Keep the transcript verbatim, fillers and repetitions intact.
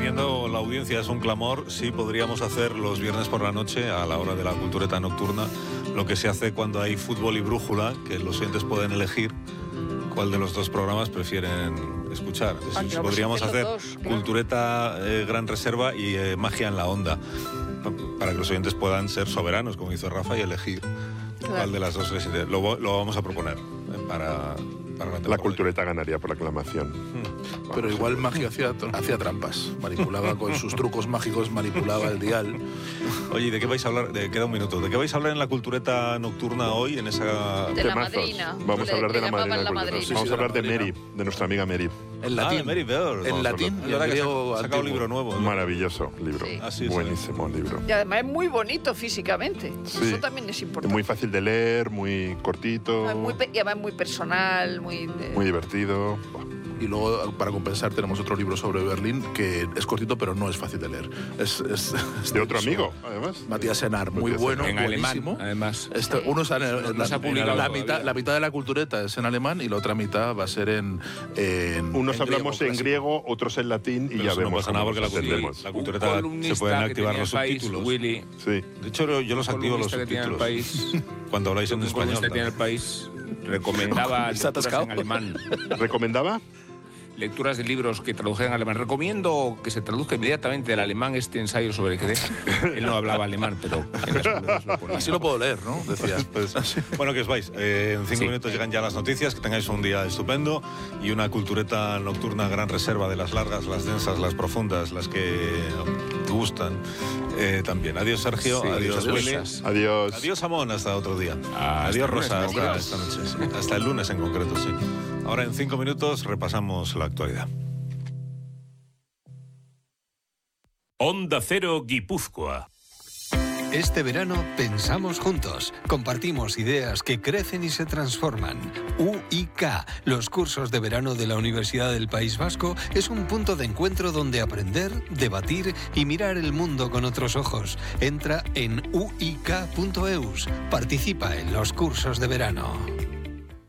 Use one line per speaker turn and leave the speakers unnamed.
teniendo la audiencia es un clamor, sí podríamos hacer los viernes por la noche, a la hora de la cultureta nocturna, lo que se hace cuando hay fútbol y brújula, que los oyentes pueden elegir cuál de los dos programas prefieren escuchar.
Ah,
Si
claro,
podríamos
pues
hacer
dos, claro.
cultureta eh, Gran Reserva y eh, magia en la onda, para que los oyentes puedan ser soberanos, como hizo Rafa, y elegir
Claro.
cuál de las dos les interesa. Lo, lo vamos a proponer eh, para, para la
La
temporada.
cultureta ganaría por aclamación.
Hmm.
Pero igual Magia hacía, hacía trampas. Manipulaba con sus trucos mágicos, manipulaba el dial.
Oye, ¿de qué vais a hablar? De, queda un minuto. ¿De qué vais a hablar en la cultureta nocturna hoy? En esa...
De la
Temazos.
madrina.
Vamos
Le-
a hablar de
le
la
llamaban
madrina.
la
cultural.
madrina.
Sí, sí,
Vamos a
de la
hablar de
madrina.
Mary, de nuestra amiga Mary.
En
Ah,
latín.
de Mary Beard.
En
Vamos a
latín
hablar.
y
Es verdad
en
que
griego
ha sacado un
antiguo.
libro nuevo. ¿no?
Maravilloso libro.
Sí.
Ah, sí, sí.
Buenísimo libro.
Y además es muy bonito físicamente.
Sí.
Eso también es importante.
Muy fácil de leer, muy cortito,
Es muy pe- y además muy personal, muy... eh,
muy divertido.
Y luego, para compensar, tenemos otro libro sobre Berlín que es cortito, pero no es fácil de leer. Es, es, es
De otro
su-
amigo, además.
Matías Senar, muy
Matías
bueno,
En
buenísimo.
alemán, además.
Este, uno es en, en-
No se ha
la,
publicado
la
todavía.
mitad, la mitad de la cultureta es en alemán y la otra mitad va a ser en, en
Unos
en
hablamos en
clásico.
griego, otros en latín y
Pero
ya
eso no
vemos
pasa nada
cómo
porque la,
nos
cultura-
entendemos.
la
Un
cultureta se
columnista
pueden
que
activar
tenía
los
el país,
subtítulos.
Willy,
Sí.
De hecho, yo los
un
activo los
columnista que tenía el
subtítulos.
país,
Cuando habláis en
un
español.
columnista que tenía el
también.
país, recomendaba
Está
lecturas
atascado.
en alemán.
¿Recomendaba?
Lecturas de libros que tradujeran en alemán. Recomiendo que se traduzca inmediatamente del alemán este ensayo sobre que él no hablaba alemán, pero en las columnas lo ponía.
Así lo puedo leer, ¿no? Decía.
Pues, bueno, que os vais. Eh, en cinco
Sí.
minutos llegan ya las noticias. Que tengáis un día estupendo y una cultureta nocturna Gran Reserva, de las largas, las densas, las profundas, las que gustan eh, también. Adiós, Sergio.
Sí,
adiós,
adiós.
Willy.
Adiós.
Adiós, Amón. Hasta otro día.
Hasta
adiós,
el lunes,
Rosa.
en
Hasta
concreto.
esta noche. Sí. Hasta el lunes en concreto, sí. Ahora, en cinco minutos, repasamos la actualidad.
Onda Cero Guipúzcoa.
Este verano pensamos juntos, compartimos ideas que crecen y se transforman. U I K, los cursos de verano de la Universidad del País Vasco, es un punto de encuentro donde aprender, debatir y mirar el mundo con otros ojos. Entra en u i k punto e u s, participa en los cursos de verano.